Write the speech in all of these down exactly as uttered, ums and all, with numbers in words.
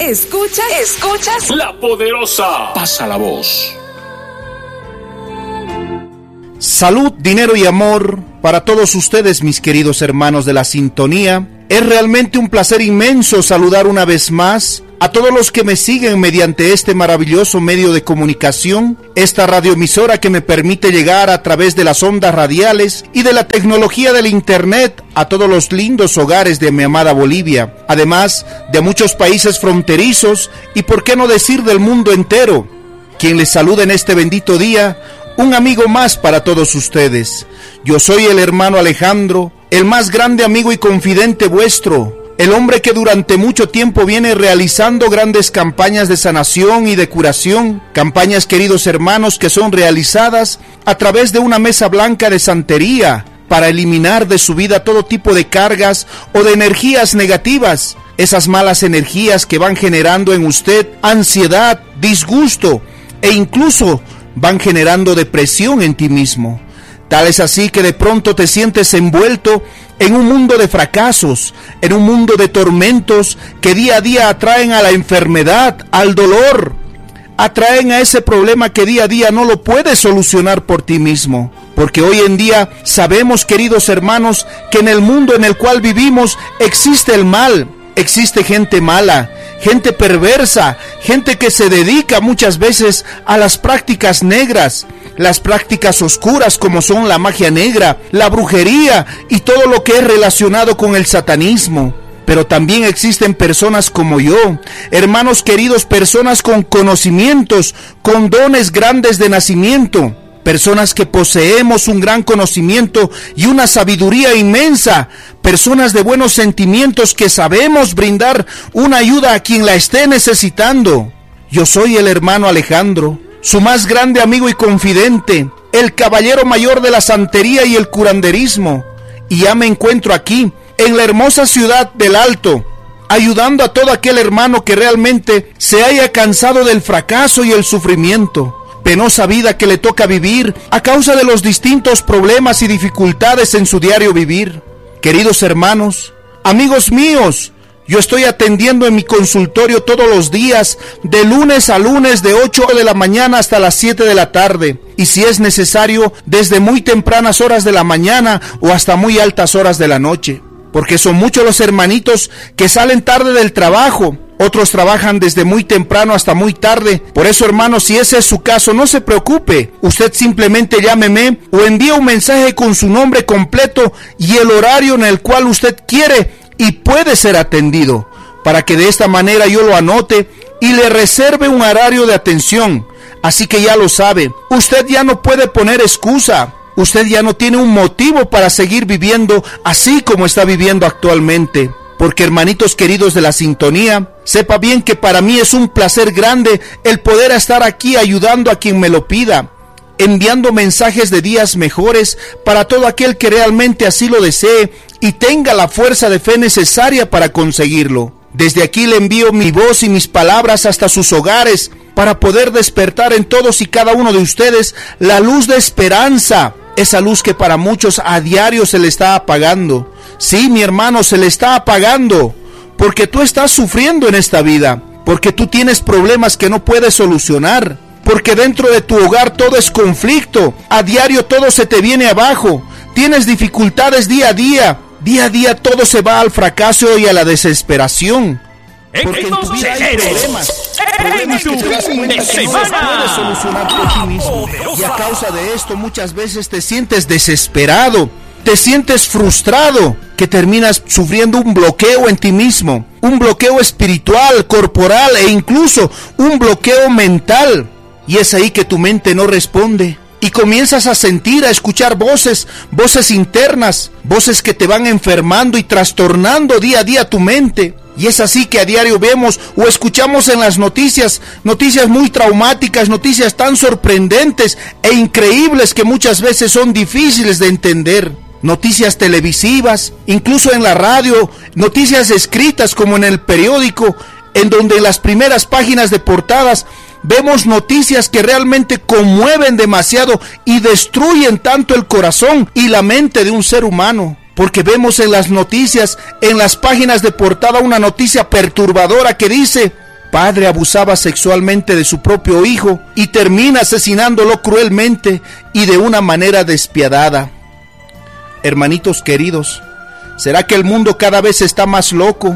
Escuchas, escuchas La Poderosa. Pasa la voz. Salud, dinero y amor para todos ustedes, mis queridos hermanos de la sintonía. Es realmente un placer inmenso saludar una vez más a todos los que me siguen mediante este maravilloso medio de comunicación, esta radioemisora que me permite llegar a través de las ondas radiales y de la tecnología del internet a todos los lindos hogares de mi amada Bolivia, además de muchos países fronterizos y por qué no decir del mundo entero. Quien les saluda en este bendito día, un amigo más para todos ustedes. Yo soy el hermano Alejandro, el más grande amigo y confidente vuestro, el hombre que durante mucho tiempo viene realizando grandes campañas de sanación y de curación, campañas, queridos hermanos, que son realizadas a través de una mesa blanca de santería para eliminar de su vida todo tipo de cargas o de energías negativas, esas malas energías que van generando en usted ansiedad, disgusto e incluso van generando depresión en ti mismo. Tal es así que de pronto te sientes envuelto en un mundo de fracasos, en un mundo de tormentos que día a día atraen a la enfermedad, al dolor, atraen a ese problema que día a día no lo puedes solucionar por ti mismo. Porque hoy en día sabemos, queridos hermanos, que en el mundo en el cual vivimos existe el mal, existe gente mala, gente perversa, gente que se dedica muchas veces a las prácticas negras, las prácticas oscuras como son la magia negra, la brujería y todo lo que es relacionado con el satanismo. Pero también existen personas como yo, hermanos queridos, personas con conocimientos, con dones grandes de nacimiento, personas que poseemos un gran conocimiento y una sabiduría inmensa, personas de buenos sentimientos que sabemos brindar una ayuda a quien la esté necesitando. Yo soy el hermano Alejandro, su más grande amigo y confidente, el caballero mayor de la santería y el curanderismo, y ya me encuentro aquí, en la hermosa ciudad del Alto, ayudando a todo aquel hermano que realmente se haya cansado del fracaso y el sufrimiento, penosa vida que le toca vivir a causa de los distintos problemas y dificultades en su diario vivir. Queridos hermanos, amigos míos, yo estoy atendiendo en mi consultorio todos los días, de lunes a lunes, de ocho de la mañana hasta las siete de la tarde, y si es necesario, desde muy tempranas horas de la mañana o hasta muy altas horas de la noche, porque son muchos los hermanitos que salen tarde del trabajo. Otros trabajan desde muy temprano hasta muy tarde. Por eso, hermanos, si ese es su caso, no se preocupe. Usted simplemente llámeme o envíe un mensaje con su nombre completo y el horario en el cual usted quiere y puede ser atendido, para que de esta manera yo lo anote y le reserve un horario de atención. Así que ya lo sabe, usted ya no puede poner excusa. Usted ya no tiene un motivo para seguir viviendo así como está viviendo actualmente. Porque, hermanitos queridos de la sintonía, sepa bien que para mí es un placer grande el poder estar aquí ayudando a quien me lo pida, enviando mensajes de días mejores para todo aquel que realmente así lo desee y tenga la fuerza de fe necesaria para conseguirlo. Desde aquí le envío mi voz y mis palabras hasta sus hogares para poder despertar en todos y cada uno de ustedes la luz de esperanza, esa luz que para muchos a diario se le está apagando. Sí, mi hermano, se le está apagando, porque tú estás sufriendo en esta vida, porque tú tienes problemas que no puedes solucionar, porque dentro de tu hogar todo es conflicto, a diario todo se te viene abajo, tienes dificultades día a día, día a día todo se va al fracaso y a la desesperación. Porque en tu vida hay problemas, problemas que te das cuenta que no los puedes solucionar por ti mismo, y a causa de esto muchas veces te sientes desesperado, te sientes frustrado, que terminas sufriendo un bloqueo en ti mismo, un bloqueo espiritual, corporal e incluso un bloqueo mental. Y es ahí que tu mente no responde y comienzas a sentir, a escuchar voces, voces internas, voces que te van enfermando y trastornando día a día tu mente. Y es así que a diario vemos o escuchamos en las noticias, noticias muy traumáticas, noticias tan sorprendentes e increíbles que muchas veces son difíciles de entender. Noticias televisivas, incluso en la radio, noticias escritas como en el periódico, en donde en las primeras páginas de portadas vemos noticias que realmente conmueven demasiado y destruyen tanto el corazón y la mente de un ser humano. Porque vemos en las noticias, en las páginas de portada, una noticia perturbadora que dice: padre abusaba sexualmente de su propio hijo y termina asesinándolo cruelmente y de una manera despiadada. Hermanitos queridos, ¿será que el mundo cada vez está más loco?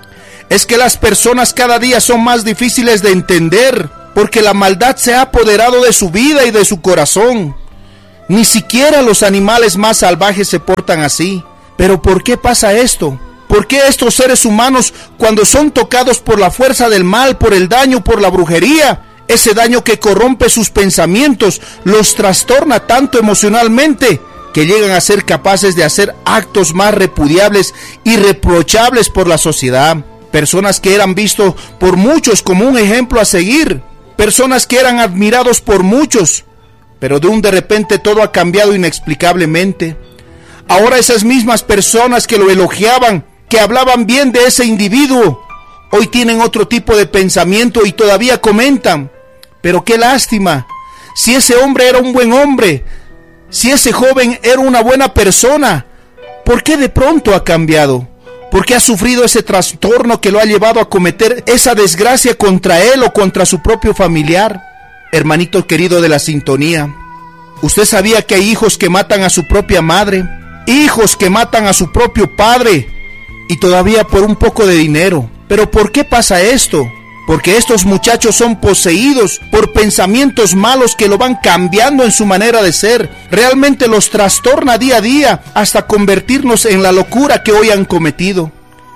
Es que las personas cada día son más difíciles de entender, porque la maldad se ha apoderado de su vida y de su corazón. Ni siquiera los animales más salvajes se portan así. ¿Pero por qué pasa esto? ¿Por qué estos seres humanos, cuando son tocados por la fuerza del mal, por el daño, por la brujería, ese daño que corrompe sus pensamientos, los trastorna tanto emocionalmente, que llegan a ser capaces de hacer actos más repudiables y reprochables por la sociedad? Personas que eran vistos por muchos como un ejemplo a seguir, personas que eran admirados por muchos, pero de un de repente todo ha cambiado inexplicablemente. Ahora esas mismas personas que lo elogiaban, que hablaban bien de ese individuo, hoy tienen otro tipo de pensamiento y todavía comentan: pero qué lástima, si ese hombre era un buen hombre, si ese joven era una buena persona, ¿por qué de pronto ha cambiado? ¿Por qué ha sufrido ese trastorno que lo ha llevado a cometer esa desgracia contra él o contra su propio familiar? Hermanito querido de la sintonía, ¿usted sabía que hay hijos que matan a su propia madre? Hijos que matan a su propio padre, y todavía por un poco de dinero. ¿Pero por qué pasa esto? Porque estos muchachos son poseídos por pensamientos malos que lo van cambiando en su manera de ser. Realmente los trastorna día a día hasta convertirnos en la locura que hoy han cometido.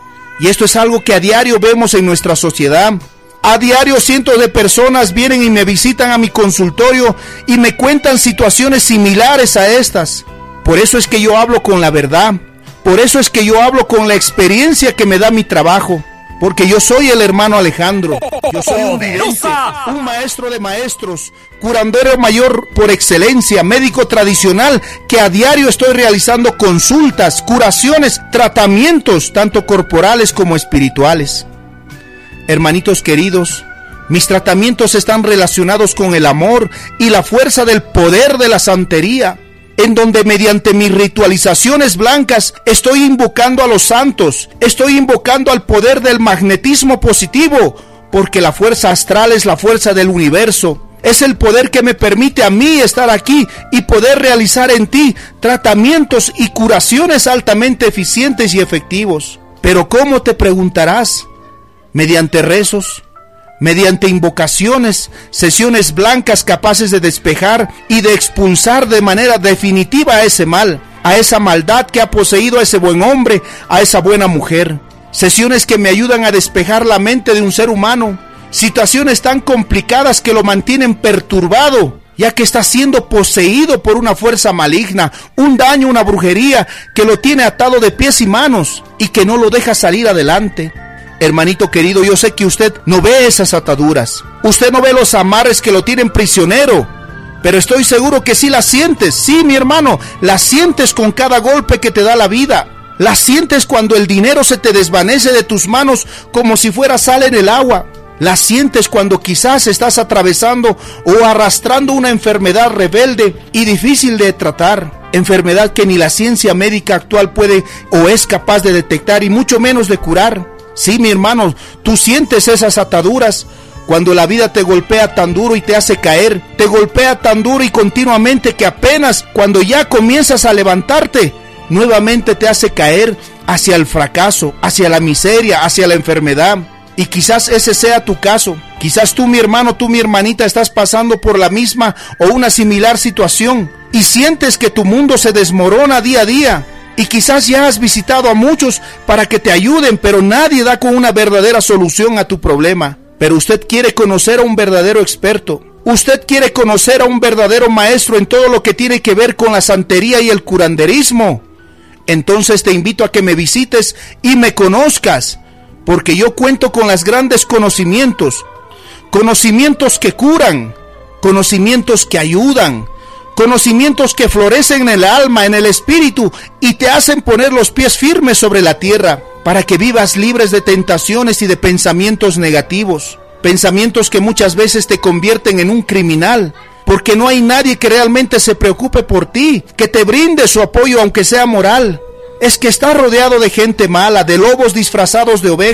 Y esto es algo que a diario vemos en nuestra sociedad. A diario cientos de personas vienen y me visitan a mi consultorio y me cuentan situaciones similares a estas. Por eso es que yo hablo con la verdad. Por eso es que yo hablo con la experiencia que me da mi trabajo. Porque yo soy el hermano Alejandro. Yo soy un vidente, un maestro de maestros, curandero mayor por excelencia, médico tradicional, que a diario estoy realizando consultas, curaciones, tratamientos, tanto corporales como espirituales. Hermanitos queridos, mis tratamientos están relacionados con el amor y la fuerza del poder de la santería, en donde mediante mis ritualizaciones blancas estoy invocando a los santos, estoy invocando al poder del magnetismo positivo, porque la fuerza astral es la fuerza del universo, es el poder que me permite a mí estar aquí y poder realizar en ti tratamientos y curaciones altamente eficientes y efectivos. Pero ¿cómo, te preguntarás? Mediante rezos, mediante invocaciones, sesiones blancas capaces de despejar y de expulsar de manera definitiva a ese mal, a esa maldad que ha poseído a ese buen hombre, a esa buena mujer. Sesiones que me ayudan a despejar la mente de un ser humano, situaciones tan complicadas que lo mantienen perturbado, ya que está siendo poseído por una fuerza maligna, un daño, una brujería que lo tiene atado de pies y manos y que no lo deja salir adelante. Hermanito querido, yo sé que usted no ve esas ataduras, usted no ve los amarres que lo tienen prisionero, pero estoy seguro que sí las sientes. Sí, mi hermano, las sientes con cada golpe que te da la vida, las sientes cuando el dinero se te desvanece de tus manos como si fuera sal en el agua, las sientes cuando quizás estás atravesando o arrastrando una enfermedad rebelde y difícil de tratar, enfermedad que ni la ciencia médica actual puede o es capaz de detectar y mucho menos de curar. Sí, mi hermano, tú sientes esas ataduras cuando la vida te golpea tan duro y te hace caer, te golpea tan duro y continuamente que apenas cuando ya comienzas a levantarte, nuevamente te hace caer hacia el fracaso, hacia la miseria, hacia la enfermedad. Y quizás ese sea tu caso. Quizás tú, mi hermano, tú, mi hermanita, estás pasando por la misma o una similar situación y sientes que tu mundo se desmorona día a día. Y quizás ya has visitado a muchos para que te ayuden, pero nadie da con una verdadera solución a tu problema. Pero usted quiere conocer a un verdadero experto. Usted quiere conocer a un verdadero maestro en todo lo que tiene que ver con la santería y el curanderismo. Entonces te invito a que me visites y me conozcas, porque yo cuento con los grandes conocimientos. Conocimientos que curan, conocimientos que ayudan, conocimientos que florecen en el alma, en el espíritu y te hacen poner los pies firmes sobre la tierra para que vivas libres de tentaciones y de pensamientos negativos, pensamientos que muchas veces te convierten en un criminal, porque no hay nadie que realmente se preocupe por ti, que te brinde su apoyo aunque sea moral. Es que estás rodeado de gente mala, de lobos disfrazados de oveja,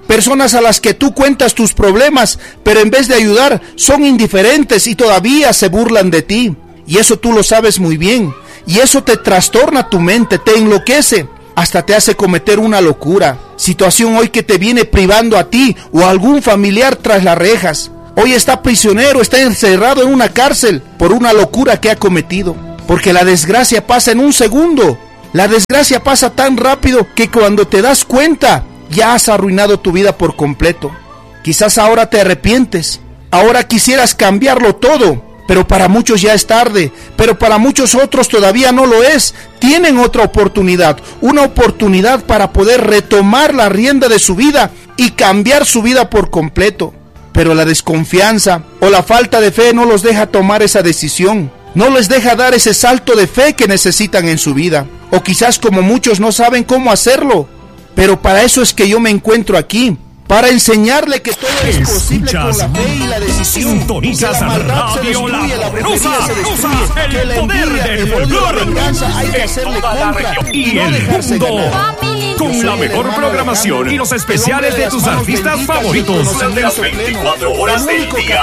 Personas a las que tú cuentas tus problemas, pero en vez de ayudar, son indiferentes y todavía se burlan de ti. Y eso tú lo sabes muy bien. Y eso te trastorna tu mente, te enloquece, hasta te hace cometer una locura. Situación hoy que te viene privando a ti o a algún familiar tras las rejas. Hoy está prisionero, está encerrado en una cárcel por una locura que ha cometido. Porque la desgracia pasa en un segundo. La desgracia pasa tan rápido que cuando te das cuenta, ya has arruinado tu vida por completo. Quizás ahora te arrepientes, ahora quisieras cambiarlo todo, pero para muchos ya es tarde, pero para muchos otros todavía no lo es. Tienen otra oportunidad, una oportunidad para poder retomar la rienda de su vida y cambiar su vida por completo. Pero la desconfianza o la falta de fe no los deja tomar esa decisión, no les deja dar ese salto de fe que necesitan en su vida. O quizás como muchos no saben cómo hacerlo. Pero para eso es que yo me encuentro aquí, para enseñarle que todo es posible con la fe y la decisión. Sintonizas la Radio La Poderosa, el poder del folclore en toda la región y el mundo. Con la mejor programación y los especiales de tus artistas favoritos de las veinticuatro horas del día.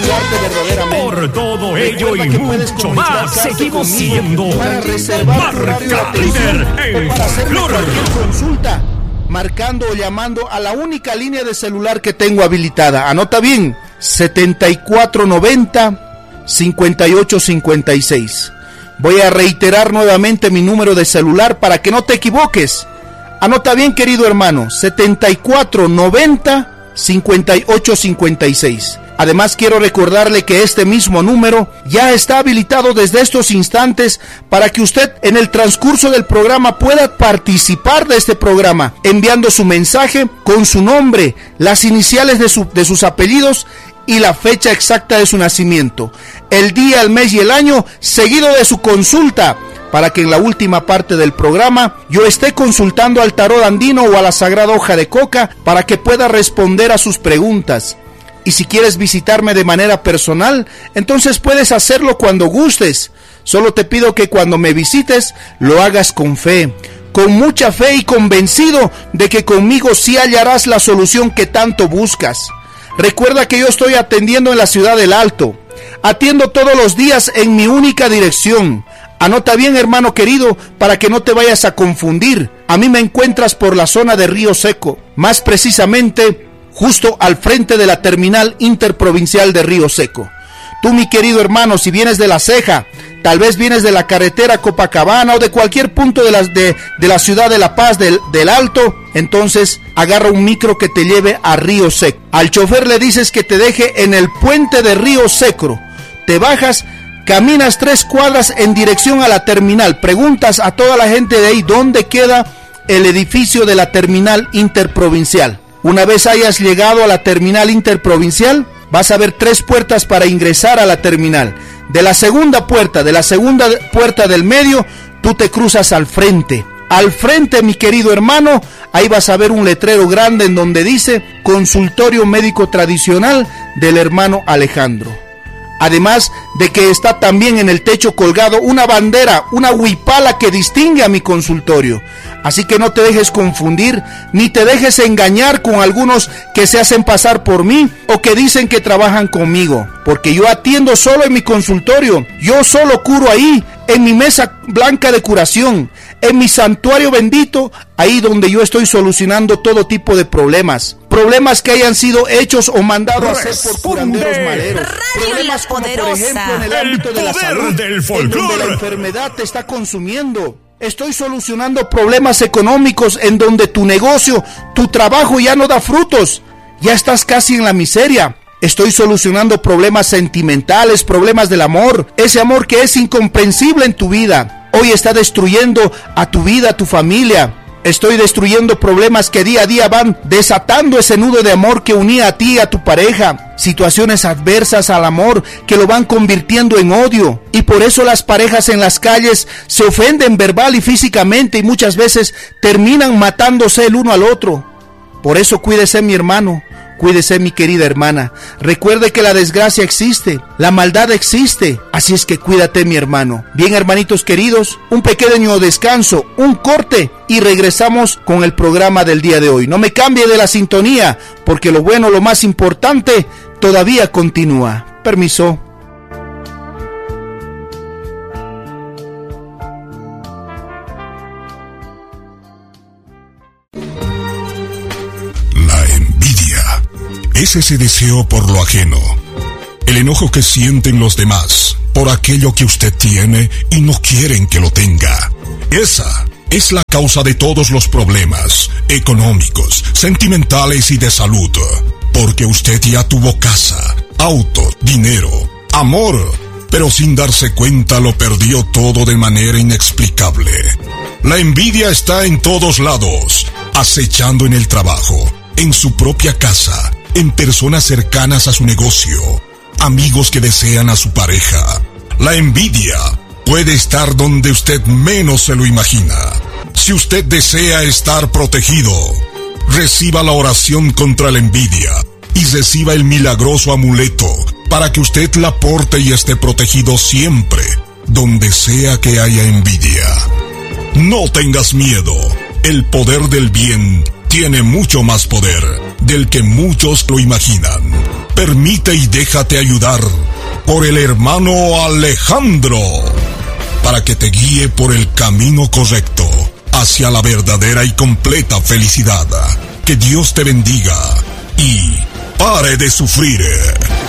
Por todo ello y mucho más, seguimos siendo Marca Líder en folclore. Consulta marcando o llamando a la única línea de celular que tengo habilitada. Anota bien, setenta y cuatro noventa, cincuenta y ocho cincuenta y seis. Voy a reiterar nuevamente mi número de celular para que no te equivoques. Anota bien, querido hermano, setenta y cuatro noventa, cincuenta y ocho cincuenta y seis. Además, quiero recordarle que este mismo número ya está habilitado desde estos instantes para que usted en el transcurso del programa pueda participar de este programa, enviando su mensaje con su nombre, las iniciales de, su, de sus apellidos y la fecha exacta de su nacimiento, el día, el mes y el año, seguido de su consulta, para que en la última parte del programa yo esté consultando al tarot andino o a la sagrada hoja de coca para que pueda responder a sus preguntas. Y si quieres visitarme de manera personal, entonces puedes hacerlo cuando gustes. Solo te pido que cuando me visites, lo hagas con fe, con mucha fe y convencido de que conmigo sí hallarás la solución que tanto buscas. Recuerda que yo estoy atendiendo en la ciudad del Alto. Atiendo todos los días en mi única dirección. Anota bien, hermano querido, para que no te vayas a confundir. A mí me encuentras por la zona de Río Seco, más precisamente justo al frente de la terminal interprovincial de Río Seco. Tú, mi querido hermano, si vienes de La Ceja, tal vez vienes de la carretera Copacabana o de cualquier punto de la, de, de la ciudad de La Paz, del, del Alto, entonces agarra un micro que te lleve a Río Seco. Al chofer le dices que te deje en el puente de Río Seco. Te bajas, caminas tres cuadras en dirección a la terminal. Preguntas a toda la gente de ahí dónde queda el edificio de la terminal interprovincial. Una vez hayas llegado a la terminal interprovincial, vas a ver tres puertas para ingresar a la terminal. De la segunda puerta, de la segunda puerta del medio, tú te cruzas al frente. Al frente, mi querido hermano, ahí vas a ver un letrero grande en donde dice Consultorio Médico Tradicional del hermano Alejandro. Además de que está también en el techo colgado una bandera, una huipala que distingue a mi consultorio. Así que no te dejes confundir, ni te dejes engañar con algunos que se hacen pasar por mí o que dicen que trabajan conmigo. Porque yo atiendo solo en mi consultorio, yo solo curo ahí, en mi mesa blanca de curación, en mi santuario bendito, ahí donde yo estoy solucionando todo tipo de problemas. Problemas que hayan sido hechos o mandados a hacer por curanderos maleros. Problemas como, por ejemplo, en el ámbito de la salud, en donde la enfermedad te está consumiendo. Estoy solucionando problemas económicos en donde tu negocio, tu trabajo ya no da frutos. Ya estás casi en la miseria. Estoy solucionando problemas sentimentales, problemas del amor. Ese amor que es incomprensible en tu vida. Hoy está destruyendo a tu vida, a tu familia. Estoy destruyendo problemas que día a día van desatando ese nudo de amor que unía a ti y a tu pareja. Situaciones adversas al amor que lo van convirtiendo en odio. Y por eso las parejas en las calles se ofenden verbal y físicamente y muchas veces terminan matándose el uno al otro. Por eso cuídese, mi hermano. Cuídese, mi querida hermana. Recuerde que la desgracia existe, la maldad existe, así es que cuídate, mi hermano. Bien, hermanitos queridos, un pequeño descanso, un corte y regresamos con el programa del día de hoy. No me cambie de la sintonía, porque lo bueno, lo más importante, todavía continúa. Permiso. Es ese deseo por lo ajeno, el enojo que sienten los demás por aquello que usted tiene y no quieren que lo tenga. Esa es la causa de todos los problemas económicos, sentimentales y de salud, porque usted ya tuvo casa, auto, dinero, amor, pero sin darse cuenta lo perdió todo de manera inexplicable. La envidia está en todos lados, acechando en el trabajo, en su propia casa, en personas cercanas a su negocio, amigos que desean a su pareja. La envidia puede estar donde usted menos se lo imagina. Si usted desea estar protegido, reciba la oración contra la envidia y reciba el milagroso amuleto para que usted la porte y esté protegido siempre, donde sea que haya envidia. No tengas miedo, el poder del bien tiene mucho más poder del que muchos lo imaginan. Permite y déjate ayudar por el hermano Alejandro para que te guíe por el camino correcto hacia la verdadera y completa felicidad. Que Dios te bendiga y pare de sufrir.